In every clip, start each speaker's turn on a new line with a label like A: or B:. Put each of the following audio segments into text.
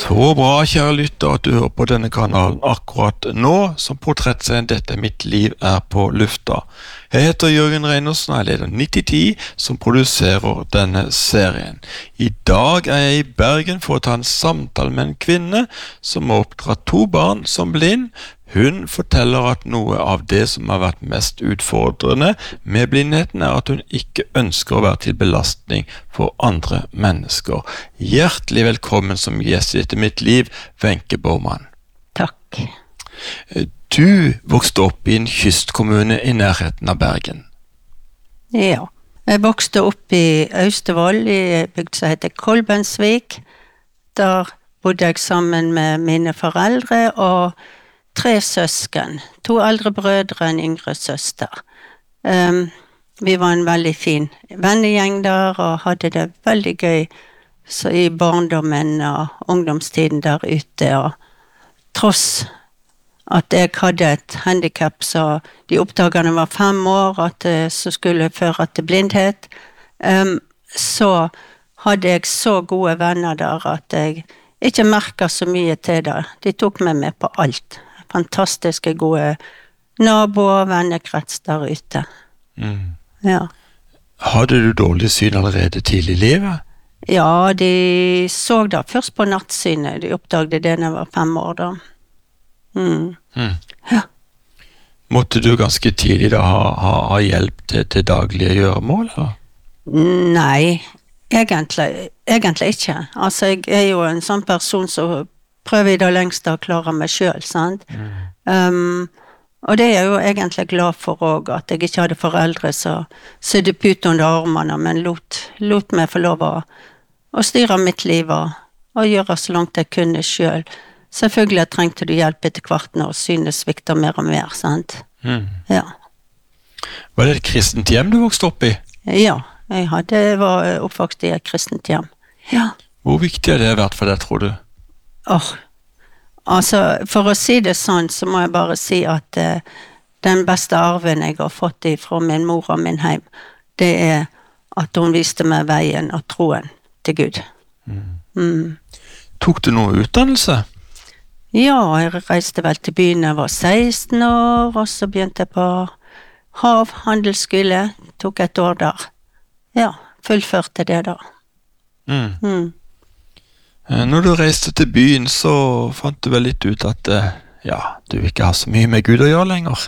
A: Så bra, kjære lytter, at du hører på denne kanalen akkurat nå, som portrettserien Dette er mitt liv er på lufta. Jeg heter Jørgen Reinersen, og jeg leder 9010, som produserer denne serien. I dag er jeg i Bergen for å ta en samtale med en kvinne som har oppdratt 2 barn som blind. Hun forteller at noe av det som har vært mest utfordrende med blindheten er at hun ikke ønsker å være til belastning for andre mennesker. Hjertelig velkommen som gjest i Dette mitt liv, Wenche Bormann.
B: Takk.
A: Du vokste opp i en kystkommune i nærheten av Bergen.
B: Ja, jeg vokste opp i Austevoll, i en bygd som heter Kolbensvik. Der bodde jeg sammen med mine foreldre og 3 søsken, 2 eldre brødre og en yngre søster. Vi var en veldig fin vennegjeng der, og hadde det veldig gøy så i barndommen og ungdomstiden der ute. Og tross at jeg hadde et handicap, så de oppdaget når jeg var 5 år, at det så skulle føre til blindhet, så hadde jeg så gode venner der at jeg ikke merket så mye til det. De tok meg med på alt. Fantastiske gode naboer, vennekrets der ute. Ja.
A: Hadde du dårlig syn allerede tidlig i livet?
B: Ja, de så det først på nattsynet. De oppdaget det når jeg var 5 år da. Ja.
A: Måtte du ganske tidlig da ha hjelp til daglige gjøremål? Eller?
B: Nei, egentlig ikke. Altså, jeg er jo en sånn person som prøver i det lengste å klare meg selv, sant? Og det er jeg jo egentlig glad for også, at jeg ikke hadde foreldre som sydde put under armene, men lot meg få lov å styre mitt liv og gjøre så langt jeg kunne selv. Selvfølgelig trengte du hjelp etter hvert når synet svikter mer og mer, sant? Ja.
A: Var det et kristent hjem du vokste opp i?
B: Ja, jeg var oppvokst i et kristent hjem. Ja.
A: Hvor viktig har det vært for deg, tror du?
B: Altså, for å si det sånn, så må jeg bare si at den beste arven jeg har fått fra min mor og min heim, det er at hun viste meg veien og troen til Gud.
A: Tok du noe utdannelse?
B: Ja, jeg reiste vel til byen da jeg var 16 år, og så begynte jeg på havhandelsskole, tok et år der. Ja, fullførte det da.
A: Når du reiste til byen, så fant du vel litt ut at du ikke har så mye med Gud å gjøre lenger.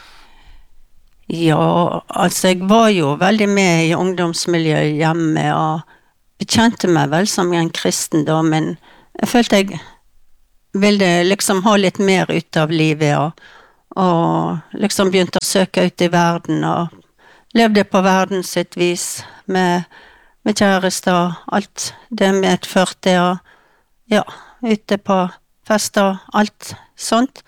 B: Ja, altså jeg var jo veldig med i ungdomsmiljøet hjemme, og bekjente meg vel som en kristen da, men jeg følte jeg ville liksom ha litt mer ut av livet, og liksom begynte å søke ut i verden, og levde på verden sitt vis, med kjæreste og alt det medførte, og ja, ute på fest og alt sånt.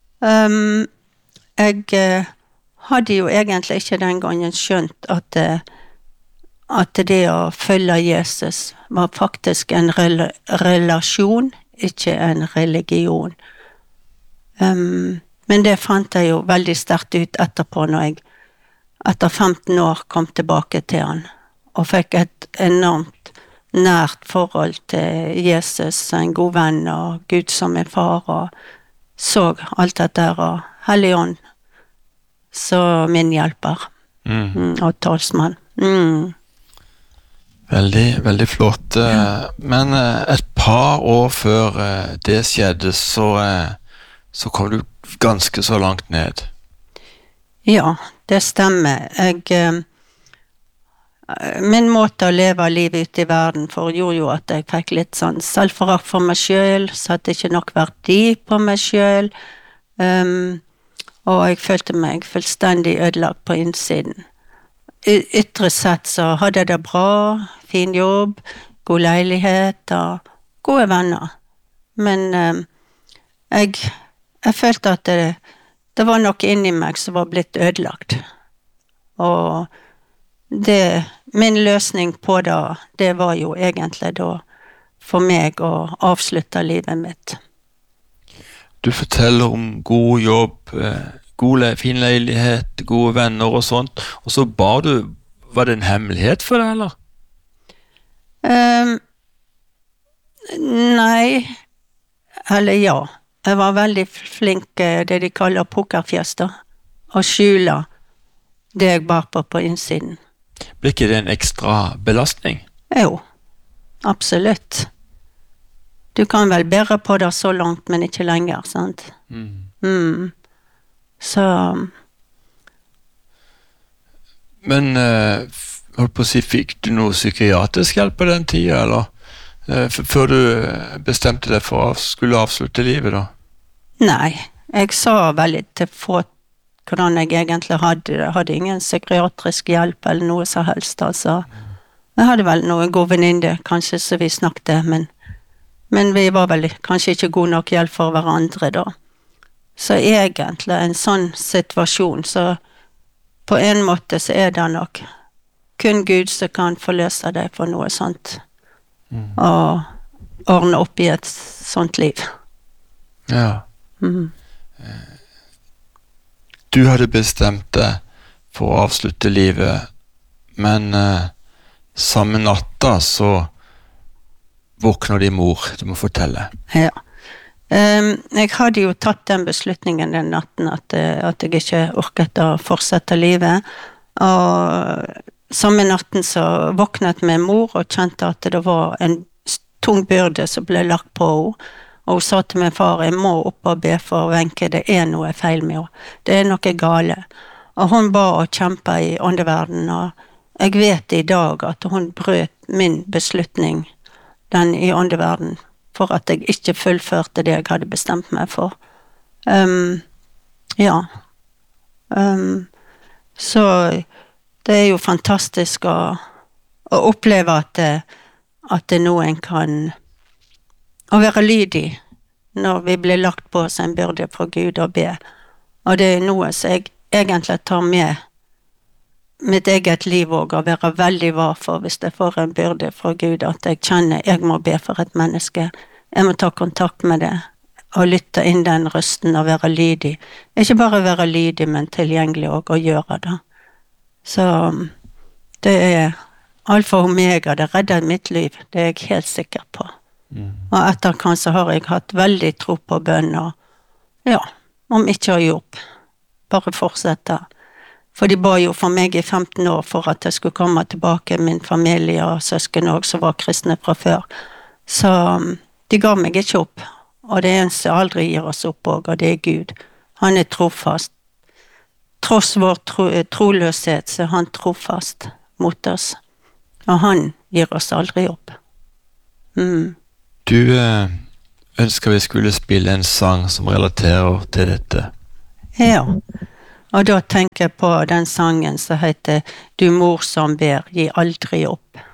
B: Jeg hadde jo egentlig ikke den gangen skjønt at det å følge Jesus var faktisk en relasjon, ikke en religion. Men det fant jeg jo veldig sterkt ut etterpå, når jeg etter 15 år kom tilbake til han, og fikk et enormt nært forhold til Jesus, en god venn, og Gud som min far, og så alt dette der, og Helligånd, så min hjelper, og talsmann.
A: Veldig, veldig flott. Men et par år før det skjedde, så kom du ganske så langt ned.
B: Ja, det stemmer. Min måte å leve livet ute i verden for gjorde jo at jeg fikk litt sånn selvforakt for meg selv, så at det ikke nok verdi på meg selv, og jeg følte meg fullstendig ødelagt på innsiden. Ytre sett så hadde jeg det bra, fin jobb, god leilighet og gode venner, men jeg følte at det var noe inni meg som var blitt ødelagt, og min løsning på det var jo egentlig da for meg å avslutte livet mitt.
A: Du forteller om god jobb, fin leilighet, gode venner og sånt, og så var det en hemmelighet for deg, eller?
B: Nei, Eller ja, jeg var veldig flink det de kaller pokerfjes da, å skjule det jeg bar på innsiden.
A: Blir ikke det en ekstra belastning?
B: Jo, absolutt. Du kan vel bære på det så langt, men ikke lenger, sant? Så...
A: Men, holdt på å si, fikk du noe psykiatrisk hjelp på den tiden, eller? Før du bestemte deg for å skulle avslutte livet, da?
B: Nei, jeg sa veldig til få hvordan jeg egentlig hadde det. Jeg hadde ingen psykiatrisk hjelp eller noe så helst, altså. Jeg hadde vel noen gode venninner, kanskje, så vi snakket, men vi var vel kanskje ikke god nok hjelp for hverandre da. Så egentlig en sånn situasjon, så på en måte så det nok kun Gud som kan forløse deg for noe sånt. Og ordne opp i et sånt liv.
A: Ja. Du hadde bestemt deg for å avslutte livet, men samme natta så våkner din mor. Du må fortelle.
B: Ja. Jeg hadde jo tatt den beslutningen den natten at jeg ikke orket å fortsette livet. Og samme natten så våknet min mor og kjente at det var en tung byrde som ble lagt på henne. Og hun sa til min far, jeg må opp og be for Wenche, det noe feil med henne. Det noe gale. Og hun ba og kjempet i åndeverden, og jeg vet i dag at hun brøt min beslutning, den i åndeverden, for at jeg ikke fullførte det jeg hadde bestemt meg for. Ja. Så det jo fantastisk å oppleve at noen kan å være lydig når vi blir lagt på oss en byrde fra Gud og be. Og det noe som jeg egentlig tar med mitt eget liv og å være veldig var for hvis jeg får en byrde fra Gud, at jeg kjenner jeg må be for et menneske. Jeg må ta kontakt med det og lytte inn den røsten og være lydig. Ikke bare være lydig, men tilgjengelig og gjøre det. Så det alfa og omega, det redder mitt liv. Det jeg helt sikker på. Og etter kanskje har jeg hatt veldig tro på bønn og ja, om ikke å gi opp bare fortsette for de ba jo for meg i 15 år for at jeg skulle komme tilbake min familie og søsken også som var kristne fra før så de ga meg ikke opp og det eneste aldri gir oss opp og det Gud han trofast tross vår troløshet så han trofast mot oss og han gir oss aldri opp
A: Du ønsker vi skulle spille en sang som relaterer til dette.
B: Ja, og da tenker jeg på den sangen som heter Du mor som ber, gi aldri opp.